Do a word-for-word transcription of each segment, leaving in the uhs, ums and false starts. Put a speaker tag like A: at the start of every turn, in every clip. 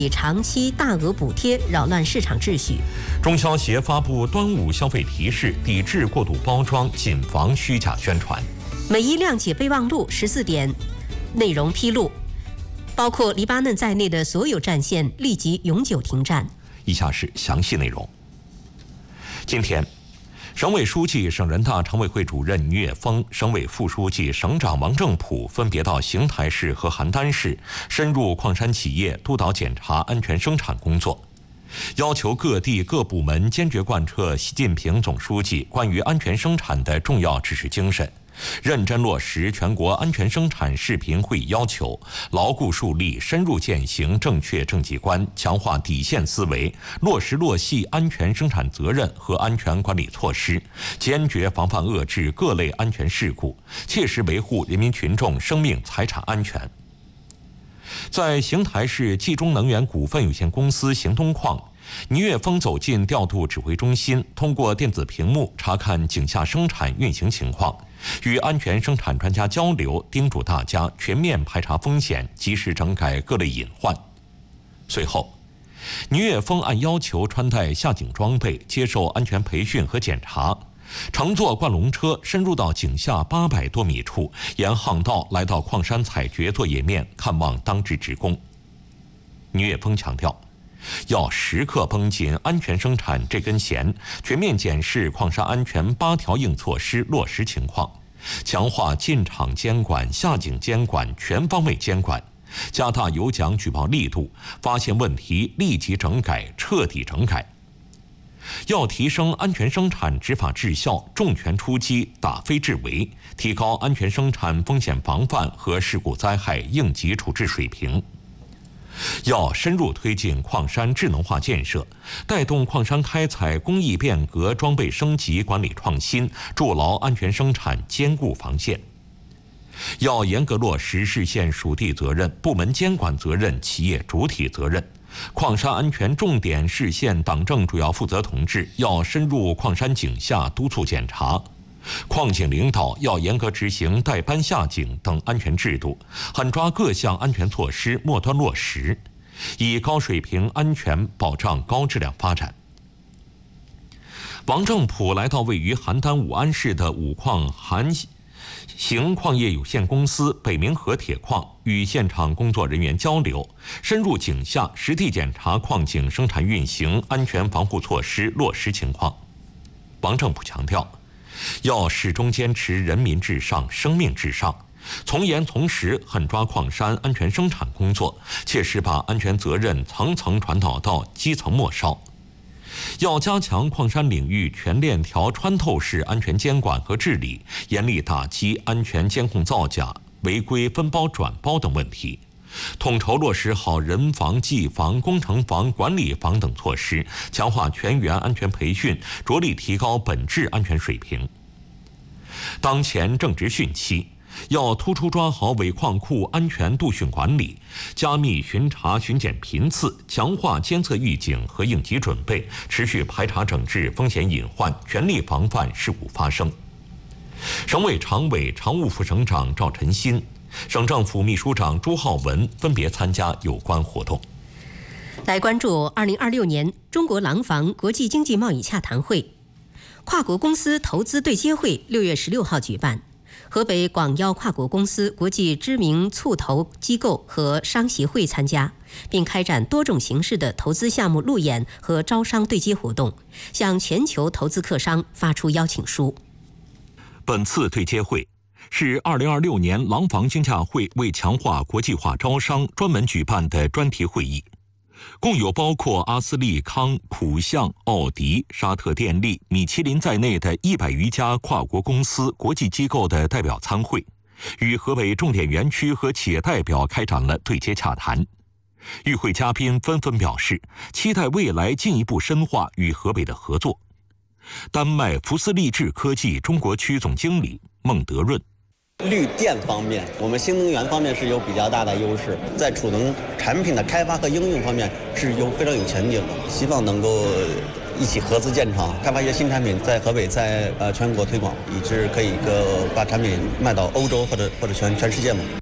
A: 以长期大额补贴扰乱市场秩序。
B: 中消协发布端午消费提示，抵制过度包装，谨防虚假宣传。
A: 美伊谅解备忘录十四点内容披露，包括黎巴嫩在内的所有战线立即永久停战。
B: 以下是详细内容。今天，省委书记、省人大常委会主任倪岳峰、省委副书记、省长王正普分别到邢台市和邯郸市，深入矿山企业督导检查安全生产工作，要求各地各部门坚决贯彻习近平总书记关于安全生产的重要指示精神，认真落实全国安全生产视频会议要求，牢固树立深入践行正确政绩观，强化底线思维，落实落细安全生产责任和安全管理措施，坚决防范遏制各类安全事故，切实维护人民群众生命财产安全。在邢台市冀中能源股份有限公司邢东矿，倪岳峰走进调度指挥中心，通过电子屏幕查看井下生产运行情况，与安全生产专家交流，叮嘱大家全面排查风险，及时整改各类隐患。随后，倪岳峰按要求穿戴下井装备，接受安全培训和检查，乘坐灌龙车深入到井下八百多米处，沿巷道来到矿山采掘作业面看望当值职工。倪岳峰强调，要时刻绷紧安全生产这根弦，全面检视矿山安全八条硬措施落实情况，强化进场监管、下井监管全方位监管，加大有奖举报力度，发现问题立即整改、彻底整改。要提升安全生产执法治效，重拳出击，打非治为，提高安全生产风险防范和事故灾害应急处置水平。要深入推进矿山智能化建设，带动矿山开采工艺变革、装备升级、管理创新，筑牢安全生产坚固防线。要严格落实市县属地责任、部门监管责任、企业主体责任。矿山安全重点市县党政主要负责同志要深入矿山井下督促检查，矿井领导要严格执行代班下井等安全制度，狠抓各项安全措施末端落实，以高水平安全保障高质量发展。王正普来到位于邯郸武安市的五矿韩邢矿业有限公司北明河铁矿，与现场工作人员交流，深入井下实地检查矿井生产运行安全防护措施落实情况。王正普强调，要始终坚持人民至上、生命至上，从严从实狠抓矿山安全生产工作，切实把安全责任层层传导到基层末梢。要加强矿山领域全链条穿透式安全监管和治理，严厉打击安全监控造假、违规分包转包等问题，统筹落实好人防、技防、工程防、管理防等措施，强化全员安全培训，着力提高本质安全水平。当前正值汛期，要突出抓好尾矿库安全度汛管理，加密巡查巡检频次，强化监测预警和应急准备，持续排查整治风险隐患，全力防范事故发生。省委常委、常务副省长赵晨新、省政府秘书长朱浩文分别参加有关活动。
A: 来关注二零二六年中国廊坊国际经济贸易洽谈会，跨国公司投资对接会六月十六号举办。河北广邀跨国公司、国际知名促投机构和商协会参加，并开展多种形式的投资项目路演和招商对接活动，向全球投资客商发出邀请书。
B: 本次对接会是二零二六年廊坊经洽会为强化国际化招商专门举办的专题会议。共有包括阿斯利康、普象、奥迪、沙特电力、米其林在内的一百余家跨国公司、国际机构的代表参会，与河北重点园区和企业代表开展了对接洽谈。与会嘉宾纷纷表示，期待未来进一步深化与河北的合作。丹麦福斯力智科技中国区总经理孟德润。
C: 绿电方面，我们新能源方面是有比较大的优势，在储能产品的开发和应用方面是有非常有前景的，希望能够一起合资建厂，开发一些新产品，在河北在呃全国推广，以致可以个把产品卖到欧洲或者或者全全世界嘛。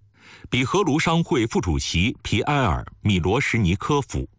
B: 比荷卢商会副主席皮埃尔·米罗什尼科夫。